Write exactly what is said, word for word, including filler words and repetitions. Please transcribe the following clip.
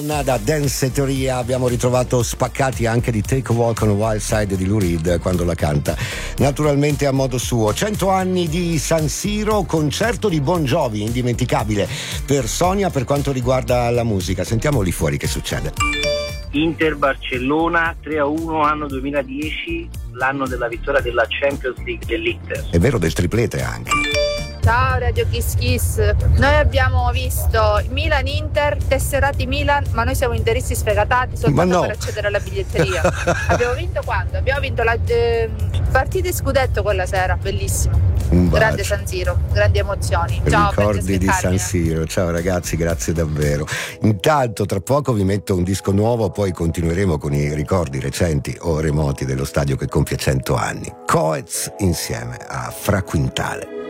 Da Danceteria abbiamo ritrovato spaccati anche di Take a Walk on the Wild Side di Lou Reed quando la canta, naturalmente a modo suo. Cento anni di San Siro, concerto di Bon Jovi indimenticabile per Sonia per quanto riguarda la musica. Sentiamo lì fuori che succede. Inter Barcellona tre a uno, anno duemiladieci, l'anno della vittoria della Champions League dell'Inter. È vero, del triplete anche. Ciao Radio Kiss Kiss, noi abbiamo visto Milan-Inter, tesserati Milan, ma noi siamo interisti sfegatati soltanto no. per accedere alla biglietteria. Abbiamo vinto quando? Abbiamo vinto la eh, partita di scudetto quella sera, bellissimo. Grande San Siro, grandi emozioni. Ciao, ricordi di San Siro. Ciao ragazzi, grazie davvero. Intanto tra poco vi metto un disco nuovo, poi continueremo con i ricordi recenti o remoti dello stadio che compie cento anni. Coez insieme a Fra Quintale.